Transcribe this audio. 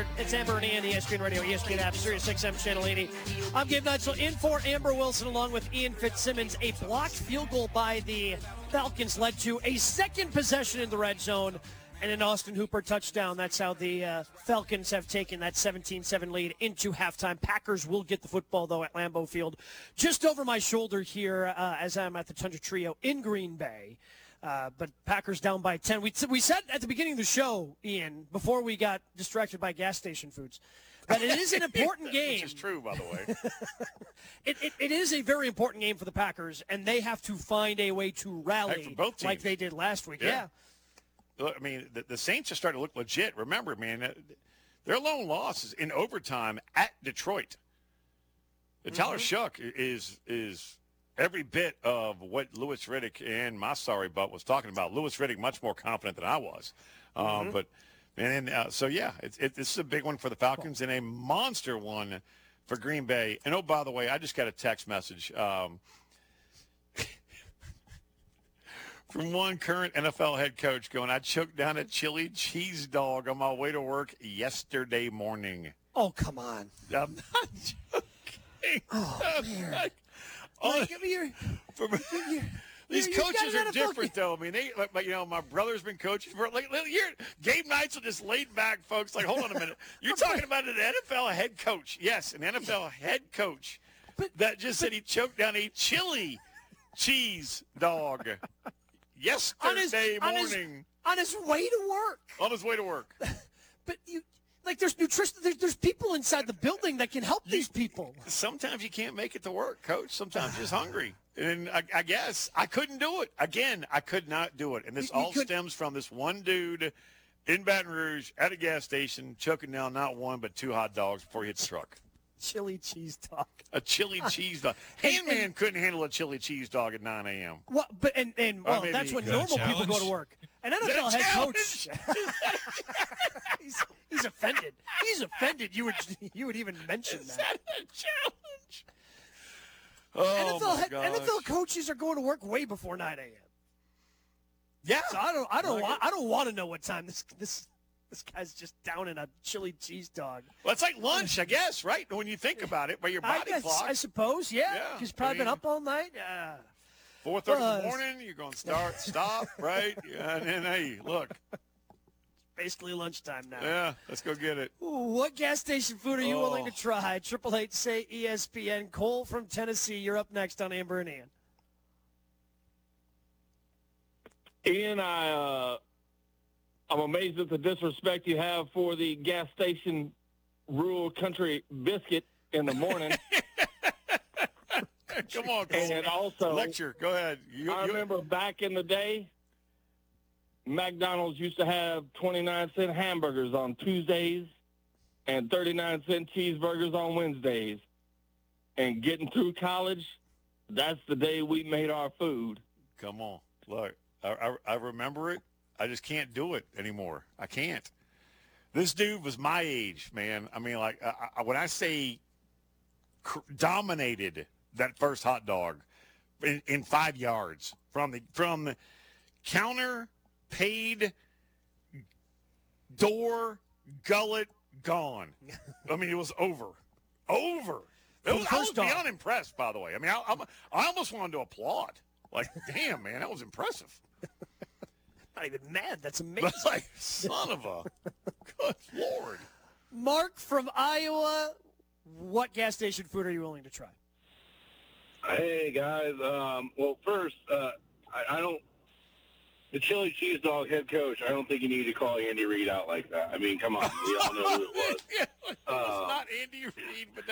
600. It's Amber and Ian, ESPN Radio, ESPN app, Sirius XM Channel 80. I'm Gabe Neitzel in for Amber Wilson along with Ian Fitzsimmons. A blocked field goal by the Falcons led to a second possession in the red zone and an Austin Hooper touchdown. That's how the Falcons have taken that 17-7 lead into halftime. Packers will get the football, though, at Lambeau Field. Just over my shoulder here as I'm at the Tundra Trio in Green Bay. But Packers down by 10. We said at the beginning of the show, Ian, before we got distracted by gas station foods, that it is an important game. Which is true, by the way. It is a very important game for the Packers, and they have to find a way to rally like they did last week. Yeah. Look, I mean, the Saints are starting to look legit. Remember, man, their lone loss is in overtime at Detroit. The Tyler Shuck is every bit of what Louis Riddick and my sorry butt was talking about. Louis Riddick much more confident than I was. But, man, so, yeah, this is a big one for the Falcons and a monster one for Green Bay. And, oh, by the way, I just got a text message from one current NFL head coach going, I choked down a chili cheese dog on my way to work yesterday morning. Oh, come on. I'm not joking. Oh, man. These coaches are different, though. I mean, my brother's been coaching for Gabe Neitzel just laid back, folks. Like, hold on a minute. You're talking about an NFL head coach. Yes, an NFL head coach that just said he choked down a chili cheese dog yesterday morning. On his way to work. On his way to work. But there's nutrition. There's people inside the building that can help these people. Sometimes you can't make it to work, Coach. Sometimes you're just hungry. And I guess I couldn't do it. Again, I could not do it. And this stems from this one dude in Baton Rouge at a gas station choking down not one but two hot dogs before he hit the truck. Chili cheese dog. A chili cheese dog. Handman couldn't handle a chili cheese dog at 9 a.m. Well, that's when normal people go to work. An NFL head coach. He's offended. He's offended. You would even mention that. Is that a challenge? Oh, NFL coaches are going to work way before 9 a.m. Yeah. So I don't want to know what time this guy's just down in a chili cheese dog. Well, it's like lunch, I guess, right? When you think about it, by your body clock. I suppose, yeah. He's probably been up all night. 4:30 in the morning, you're going to stop, right? And then, hey, look. Basically lunchtime now. Yeah, let's go get it. What gas station food are you willing to try? 888-SAY-ESPN. Cole from Tennessee, you're up next on Amber and Ian. Ian, I'm amazed at the disrespect you have for the gas station rural country biscuit in the morning. Come on, Cole. And also, lecture. Go ahead. I remember back in the day, McDonald's used to have 29-cent hamburgers on Tuesdays and 39-cent cheeseburgers on Wednesdays. And getting through college, that's the day we made our food. Come on. Look, I remember it. I just can't do it anymore. I can't. This dude was my age, man. I mean, like, when I say dominated that first hot dog in 5 yards from the counter, paid, door, gullet, gone. I mean, it was over. I was beyond impressed, by the way. I mean, I almost wanted to applaud. Like, damn, man, that was impressive. Not even mad. That's amazing. Like, son of a good Lord. Mark from Iowa, what gas station food are you willing to try? Hey, guys. Well, first, I don't – the chili cheese dog head coach, I don't think you need to call Andy Reid out like that. I mean, come on. We all know who it was. It was not Andy Reid, but